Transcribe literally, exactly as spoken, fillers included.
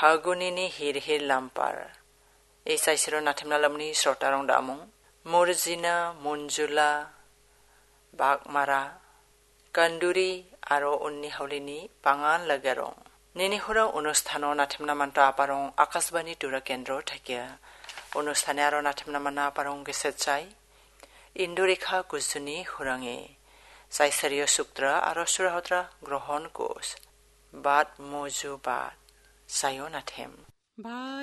Fagunini hir hir lampar. এই চাইছিলো নাথিমনালামনি শ্রোতারং দামুং মুরজিনা মঞ্জুলা বাগমারা কান্দুরি আরো উন্নি হাউলিনি পাঙান লাগারং নিনি হুরং অনুষ্ঠান নাথিমনা মান্তা আপারং আকাশবাণী টুরা কেন্দ্র থাকিয়া অনুষ্ঠানে আরো নাথিমনা মানা আপারং গেছে চাই ইন্দুরেখা কুজুনি হুরাঙে চাইসারিয় সূত্র আরো সুরাহত্রা গ্রহণ কোষ বাদ মজু বাদ সায়ো নাথেম